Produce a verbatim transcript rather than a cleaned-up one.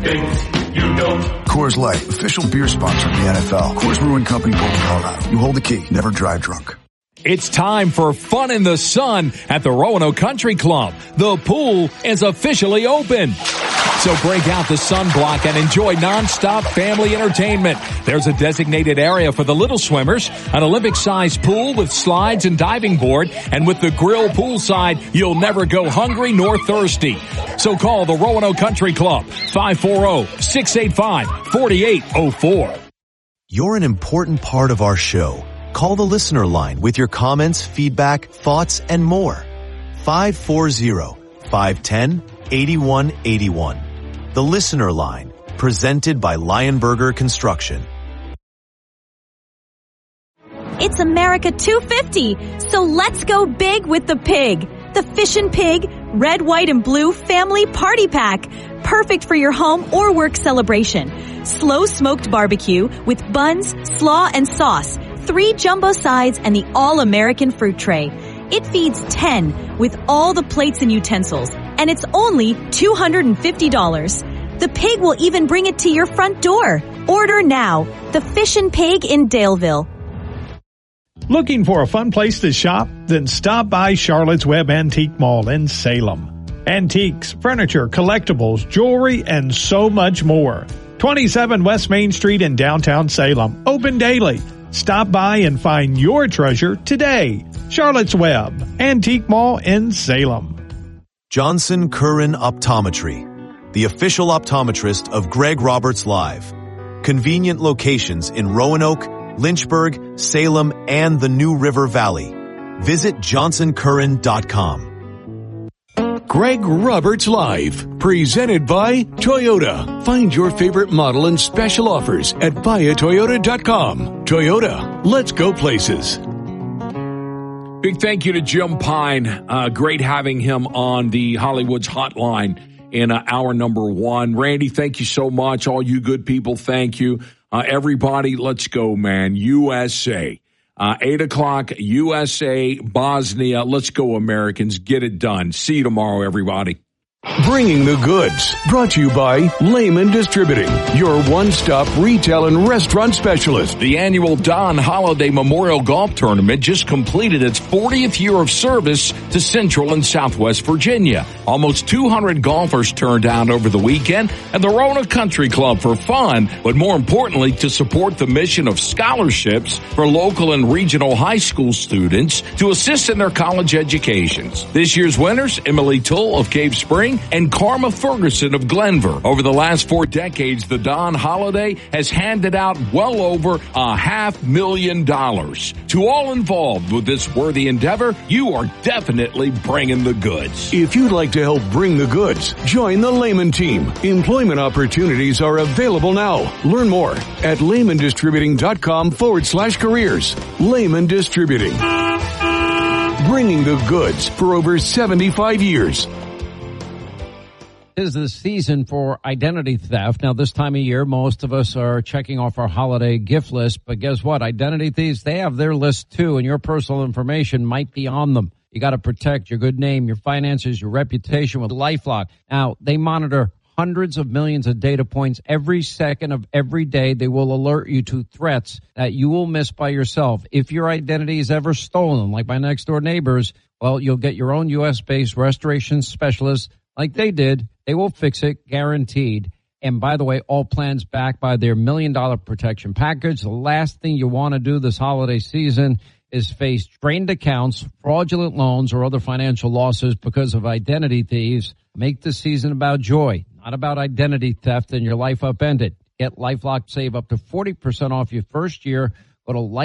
think you don't. Coors Light, official beer sponsor of the N F L. Coors Brewing Company, Golden, Colorado. You hold the key. Never drive drunk. It's time for fun in the sun at the Roanoke Country Club. The pool is officially open. So break out the sunblock and enjoy nonstop family entertainment. There's a designated area for the little swimmers, an Olympic-sized pool with slides and diving board, and with the grill poolside, you'll never go hungry nor thirsty. So call the Roanoke Country Club, five four zero, six eight five, four eight zero four. You're an important part of our show. Call the listener line with your comments, feedback, thoughts, and more. five four zero, five one zero, eight one eight one. The listener line, presented by Lionberger Construction. It's America two fifty, so let's go big with the pig. The Fishin' Pig Red, White, and Blue Family Party Pack. Perfect for your home or work celebration. Slow smoked barbecue with buns, slaw, and sauce. Three jumbo sides and the all-American fruit tray. It feeds ten with all the plates and utensils, and it's only two hundred fifty dollars. The pig will even bring it to your front door. Order now. The Fishin' Pig in Daleville. Looking for a fun place to shop? Then stop by Charlotte's Web Antique Mall in Salem. Antiques, furniture, collectibles, jewelry, and so much more. twenty-seven West Main Street in downtown Salem. Open daily. Stop by and find your treasure today. Charlotte's Web Antique Mall in Salem. Johnson Curran Optometry, the official optometrist of Greg Roberts Live. Convenient locations in Roanoke, Lynchburg, Salem, and the New River Valley. Visit johnson curran dot com. Greg Roberts Live, presented by Toyota. Find your favorite model and special offers at buy a toyota dot com. Toyota, let's go places. Big thank you to Jim Pine. Uh, great having him on the Hollywood's Hotline in uh, hour number one. Randy, thank you so much. All you good people, thank you. Uh, everybody, let's go, man. U S A. Uh, eight o'clock, U S A, Bosnia. Let's go, Americans. Get it done. See you tomorrow, everybody. Bringing the Goods, brought to you by Lehman Distributing, your one-stop retail and restaurant specialist. The annual Don Holiday Memorial Golf Tournament just completed its fortieth year of service to Central and Southwest Virginia. Almost two hundred golfers turned out over the weekend at the Roanoke Country Club for fun, but more importantly, to support the mission of scholarships for local and regional high school students to assist in their college educations. This year's winners, Emily Tull of Cave Spring and Karma Ferguson of Glenver. Over the last four decades, the Don Holiday has handed out well over a half million dollars. To all involved with this worthy endeavor, you are definitely bringing the goods. If you'd like to help bring the goods, join the Lehman team. Employment opportunities are available now. Learn more at lehman distributing dot com forward slash careers. Lehman Distributing. Bringing the goods for over seventy-five years. Is the season for identity theft. Now, this time of year, most of us are checking off our holiday gift list, but guess what? Identity thieves, they have their list too, and your personal information might be on them. You got to protect your good name, your finances, your reputation with LifeLock. Now, they monitor hundreds of millions of data points every second of every day. They will alert you to threats that you will miss by yourself. If your identity is ever stolen, like my next door neighbors, well, you'll get your own U S-based restoration specialist like they did. They will fix it, guaranteed. And by the way, all plans backed by their million dollar protection package. The last thing you want to do this holiday season is face drained accounts, fraudulent loans, or other financial losses because of identity thieves. Make the season about joy, not about identity theft and your life upended. Get LifeLock, save up to forty percent off your first year. Go to Life